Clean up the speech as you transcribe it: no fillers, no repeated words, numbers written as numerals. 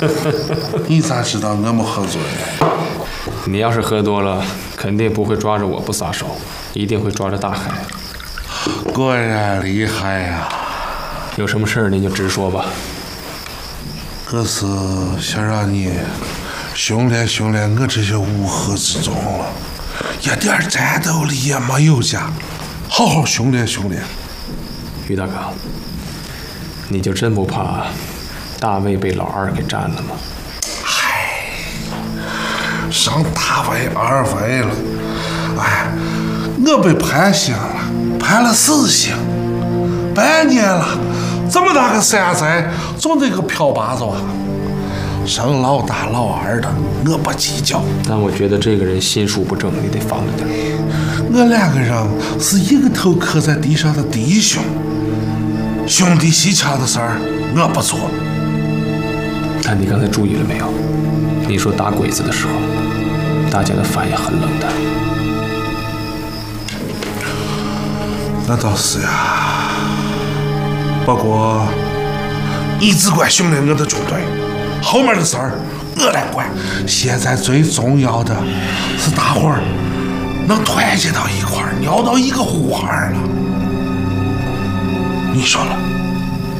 你咋知道我没喝醉？ 你要是喝多了，肯定不会抓着我不撒手，一定会抓着大海。 果然厉害呀！ 有什么事儿您就直说吧。 我是想让你训练训练我这些乌合之众了，一点战斗力也没有家，好好训练训练。 于大哥，你就真不怕大卫被老二给占了吗？ 嗨，上大卫二位了，哎，我被判刑了，判了死刑，半年了，这么大个山寨，总得个漂把子吧？生老大老二的，我不计较。 但我觉得这个人心术不正，你得放着点。 我两个人是一个头磕在地上的弟兄，兄弟阋家的事儿我不做。 但你刚才注意了没有？你说打鬼子的时候，大家的反应很冷淡。 那倒是呀，不过你只管训练我的军队，后面的事儿我来管。现在最重要的是大伙儿能团结到一块儿，尿到一个呼喊了。你说了？